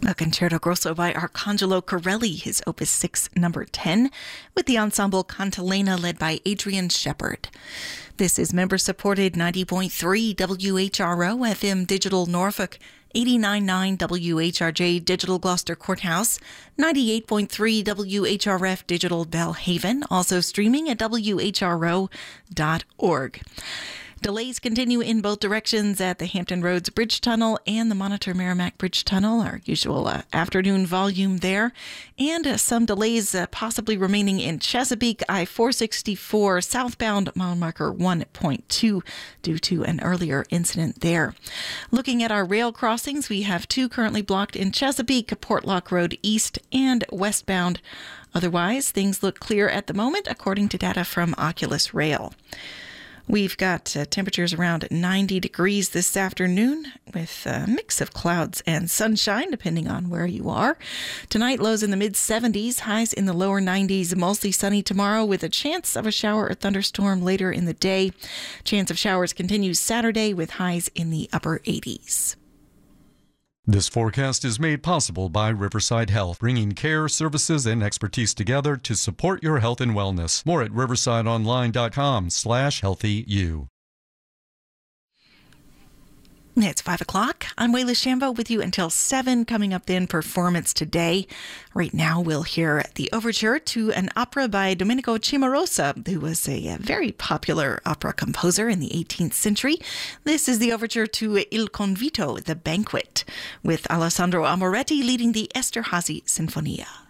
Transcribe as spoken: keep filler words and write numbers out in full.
A concerto grosso by Arcangelo Corelli, his opus six, number ten, with the ensemble Cantilena led by Adrian Shepard. This is member-supported ninety point three W H R O F M Digital Norfolk, eighty-nine point nine W H R J Digital Gloucester Courthouse, ninety-eight point three W H R F Digital Belhaven, also streaming at W H R O dot org. Delays continue in both directions at the Hampton Roads Bridge Tunnel and the Monitor Merrimack Bridge Tunnel, our usual uh, afternoon volume there. And uh, some delays uh, possibly remaining in Chesapeake, I four sixty-four southbound, mile marker one point two, due to an earlier incident there. Looking at our rail crossings, we have two currently blocked in Chesapeake, Portlock Road East and westbound. Otherwise, things look clear at the moment, according to data from Oculus Rail. We've got uh, temperatures around ninety degrees this afternoon with a mix of clouds and sunshine, depending on where you are. Tonight, lows in the mid seventies, highs in the lower nineties, mostly sunny tomorrow with a chance of a shower or thunderstorm later in the day. Chance of showers continues Saturday with highs in the upper eighties. This forecast is made possible by Riverside Health, bringing care, services, and expertise together to support your health and wellness. More at riversideonline.com slash healthyu. It's five o'clock. I'm Wayla Shambo with you until seven. Coming up then, Performance Today. Right now, we'll hear the overture to an opera by Domenico Cimarosa, who was a very popular opera composer in the eighteenth century. This is the overture to Il Convito, The Banquet, with Alessandro Amoretti leading the Esterhazy Sinfonia.